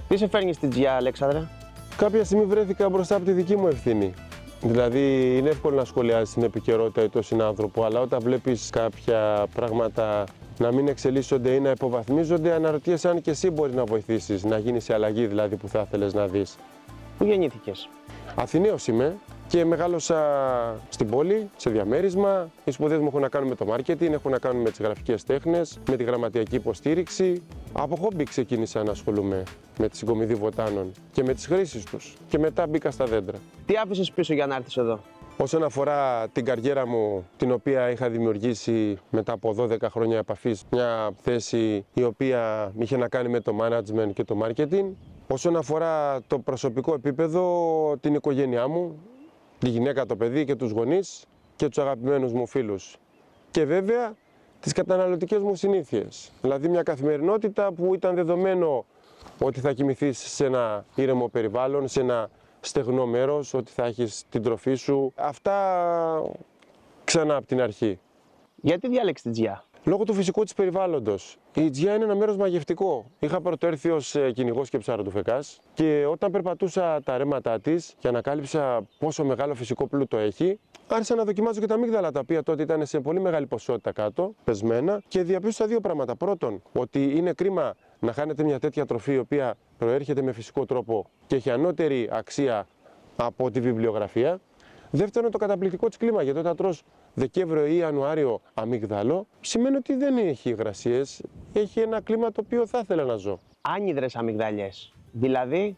Τι σε φέρνει στην Τζιά, Αλέξανδρε? Κάποια στιγμή βρέθηκα μπροστά από τη δική μου ευθύνη. Δηλαδή, είναι εύκολο να σχολιάζει την επικαιρότητα ή τον συνάνθρωπο, αλλά όταν βλέπεις κάποια πράγματα να μην εξελίσσονται ή να υποβαθμίζονται, αναρωτιέσαι αν και εσύ μπορείς να βοηθήσεις, να γίνεις η αλλαγή δηλαδή που θα ήθελες να δεις. Πού γεννήθηκες? Αθηναίος είμαι και μεγάλωσα στην πόλη, σε διαμέρισμα. Οι σπουδές μου έχουν να κάνουν με το μάρκετινγκ, έχουν να κάνουν με τις γραφικές τέχνες, με τη γραμματιακή υποστήριξη. Από χόμπι ξεκίνησα να ασχολούμαι με τη συγκομιδή βοτάνων και με τις χρήσεις τους και μετά μπήκα στα δέντρα. Τι άφησες πίσω για να έρθεις εδώ? Όσον αφορά την καριέρα μου, την οποία είχα δημιουργήσει μετά από 12 χρόνια επαφής, μια θέση η οποία είχε να κάνει με το management και το marketing. Όσον αφορά το προσωπικό επίπεδο, την οικογένειά μου, τη γυναίκα, το παιδί και τους γονείς και τους αγαπημένους μου φίλους. Και βέβαια τις καταναλωτικές μου συνήθειες. Δηλαδή μια καθημερινότητα που ήταν δεδομένο ότι θα κοιμηθείς σε ένα ήρεμο περιβάλλον, σε ένα στεγνό μέρος, ότι θα έχεις την τροφή σου. Αυτά ξανά από την αρχή. Γιατί διάλεξες την Τζιά? Λόγω του φυσικού της περιβάλλοντος. Η Τζιά είναι ένα μέρος μαγευτικό. Είχα πρωτοέρθει ως κυνηγός και ψαροτουφεκάς και όταν περπατούσα τα ρέματά της και ανακάλυψα πόσο μεγάλο φυσικό πλούτο έχει, άρχισα να δοκιμάζω και τα αμύγδαλα, τα οποία τότε ήταν σε πολύ μεγάλη ποσότητα κάτω, πεσμένα, και διαπίστωσα δύο πράγματα. Πρώτον, ότι είναι κρίμα να χάνετε μια τέτοια τροφή η οποία προέρχεται με φυσικό τρόπο και έχει ανώτερη αξία από τη βιβλιογραφία. Δεύτερον, το καταπληκτικό της κλίμα, γιατί όταν τρως Δεκέμβριο ή Ιανουάριο αμύγδαλο, σημαίνει ότι δεν έχει υγρασίες, έχει ένα κλίμα το οποίο θα ήθελα να ζω. Άνυδρες αμυγδαλιές. Δηλαδή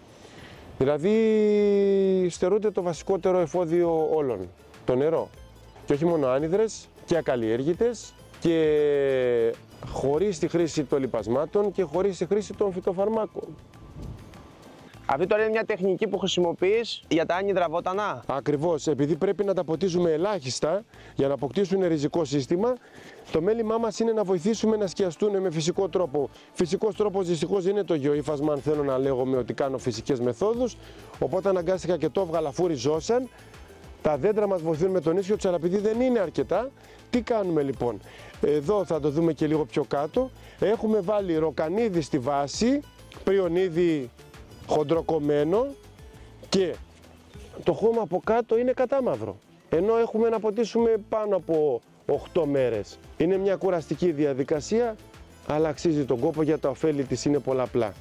στερούνται το βασικότερο εφόδιο όλων, το νερό. Και όχι μόνο άνυδρες και ακαλλιέργητες και χωρίς τη χρήση των λιπασμάτων και χωρίς τη χρήση των φυτοφαρμάκων. αυτή τώρα είναι μια τεχνική που χρησιμοποιείς για τα άνυδρα βότανα. Ακριβώς, επειδή πρέπει να τα ποτίζουμε ελάχιστα για να αποκτήσουν ριζικό σύστημα, το μέλημά μας είναι να βοηθήσουμε να σκιαστούν με φυσικό τρόπο. Φυσικός τρόπος δυστυχώς είναι το γεωύφασμα, αν θέλω να λέγομαι ότι κάνω φυσικές μεθόδους. Οπότε αναγκάστηκα και το έβγαλα αφού ριζώσαν. Τα δέντρα μας βοηθούν με τον ίσιο τους, αλλά επειδή δεν είναι αρκετά, τι κάνουμε λοιπόν? Εδώ θα το δούμε και λίγο πιο κάτω. Έχουμε βάλει ροκανίδι στη βάση, πριονίδι χοντροκομμένο και το χώμα από κάτω είναι κατάμαυρο. Ενώ έχουμε να ποτίσουμε πάνω από 8 μέρες. Είναι μια κουραστική διαδικασία, αλλά αξίζει τον κόπο γιατί τα ωφέλη της είναι πολλαπλά.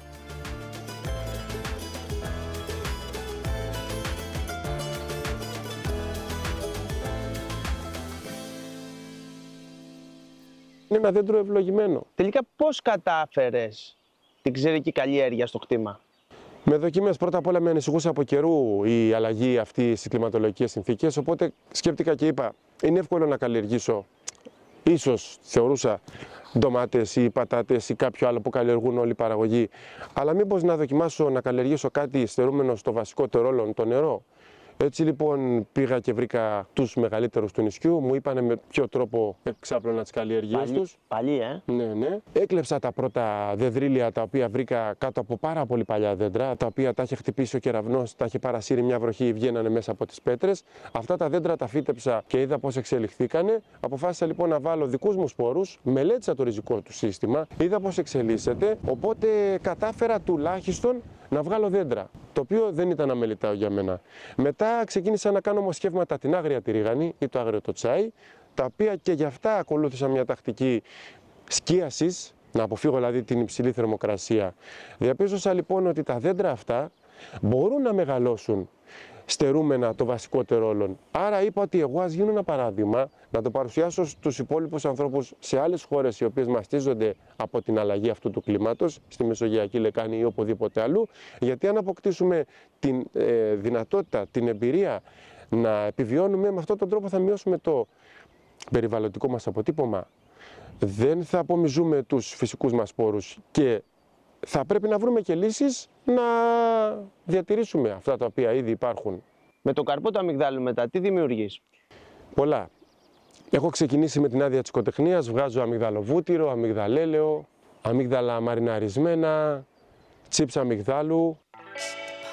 Είναι ένα δέντρο ευλογημένο. Τελικά πώς κατάφερες την ξερική καλλιέργεια στο κτήμα? Με δοκιμές, πρώτα απ' όλα με ανησυχούσε από καιρού η αλλαγή αυτή στις κλιματολογικές συνθήκες, οπότε σκέφτηκα και είπα, είναι εύκολο να καλλιεργήσω, ίσως θεωρούσα, ντομάτες ή πατάτες ή κάποιο άλλο που καλλιεργούν όλη η παραγωγή, αλλά μήπως να δοκιμάσω να καλλιεργήσω κάτι στερούμενο στο βασικότερο ρόλο, το νερό. Έτσι λοιπόν πήγα και βρήκα τους μεγαλύτερους του νησιού, μου είπανε με ποιο τρόπο εξάπλωνα τις καλλιεργίες τους. Παλιοί, Ναι. Έκλεψα τα πρώτα δεδρύλια τα οποία βρήκα κάτω από πάρα πολύ παλιά δέντρα, τα οποία τα είχε χτυπήσει ο κεραυνός, τα είχε παρασύρει μια βροχή, βγαίνανε μέσα από τις πέτρες. Αυτά τα δέντρα τα φύτεψα και είδα πώς εξελιχθήκανε. Αποφάσισα λοιπόν να βάλω δικούς μου σπόρους, μελέτησα το ριζικό του σύστημα, είδα πώς εξελίσσεται, οπότε κατάφερα τουλάχιστον να βγάλω δέντρα, το οποίο δεν ήταν αμεληταίο για μένα. Μετά ξεκίνησα να κάνω μοσχεύματα την άγρια τη ρίγανη ή το άγριο το τσάι, τα οποία και γι' αυτά ακολούθησα μια τακτική σκίασης, να αποφύγω δηλαδή την υψηλή θερμοκρασία. Διαπίστωσα λοιπόν ότι τα δέντρα αυτά μπορούν να μεγαλώσουν στερούμενα το βασικότερο όλων. Άρα είπα ότι εγώ ας γίνω ένα παράδειγμα, να το παρουσιάσω στους υπόλοιπους ανθρώπους σε άλλες χώρες οι οποίες μαστίζονται από την αλλαγή αυτού του κλίματος, στη Μεσογειακή Λεκάνη ή οπουδήποτε αλλού, γιατί αν αποκτήσουμε την δυνατότητα, την εμπειρία να επιβιώνουμε, με αυτόν τον τρόπο θα μειώσουμε το περιβαλλοντικό μας αποτύπωμα. Δεν θα απομυζούμε τους φυσικούς μας πόρους και θα πρέπει να βρούμε και λύσεις να διατηρήσουμε αυτά τα οποία ήδη υπάρχουν. Με το καρπό του αμυγδάλου μετά, τι δημιουργείς? Πολλά. Έχω ξεκινήσει με την άδεια της οικοτεχνίας, βγάζω αμυγδαλοβούτυρο, αμυγδαλέλαιο, αμύγδαλα μαριναρισμένα, τσίπς αμυγδάλου.